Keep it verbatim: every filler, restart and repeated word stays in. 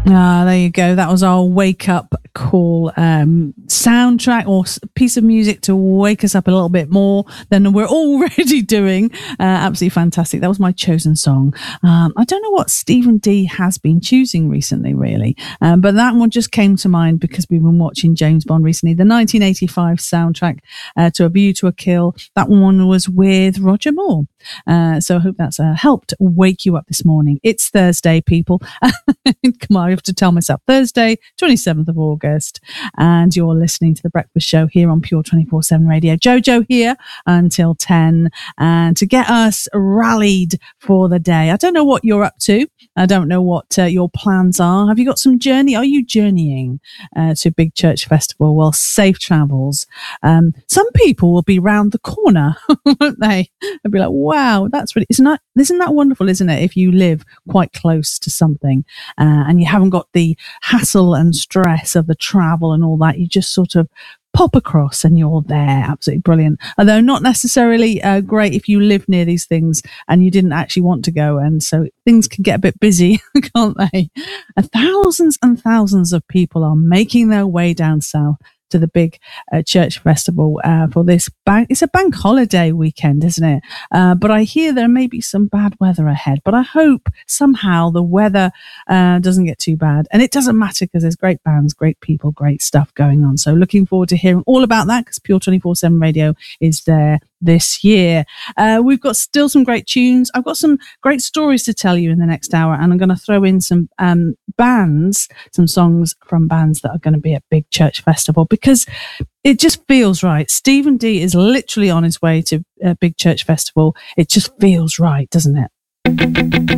Ah, there you go. That was our wake up call um, soundtrack or piece of music to wake us up a little bit more than we're already doing. Uh, absolutely fantastic. That was my chosen song. Um, I don't know what Stephen D has been choosing recently, really, um, but that one just came to mind because we've been watching James Bond recently. The nineteen eighty-five soundtrack uh, to A View to a Kill. That one was with Roger Moore. Uh, so I hope that's uh, helped wake you up this morning. It's Thursday, people. Come on, I have to tell myself. Thursday, twenty-seventh of August. And you're listening to The Breakfast Show here on Pure twenty-four seven Radio. Jojo here until ten. And to get us rallied for the day. I don't know what you're up to. I don't know what uh, your plans are. Have you got some journey? Are you journeying uh, to Big Church Festival? Well, safe travels. Um, some people will be round the corner, won't they? They'll be like, wow, that's really, isn't that, isn't that wonderful, isn't it? If you live quite close to something uh, and you haven't got the hassle and stress of the travel and all that, you just sort of pop across and you're there. Absolutely brilliant. Although not necessarily uh, great if you live near these things and you didn't actually want to go. And so things can get a bit busy, can't they? And thousands and thousands of people are making their way down south to the big uh, church festival uh, for this bank. It's a bank holiday weekend, isn't it? Uh, but I hear there may be some bad weather ahead, but I hope somehow the weather uh, doesn't get too bad. And it doesn't matter because there's great bands, great people, great stuff going on. So looking forward to hearing all about that because Pure twenty-four seven Radio is there this year. Uh, we've got still some great tunes. I've got some great stories to tell you in the next hour, and I'm going to throw in some um, bands, some songs from bands that are going to be at Big Church Festival because it just feels right. Stephen D is literally on his way to uh, Big Church Festival. It just feels right, doesn't it?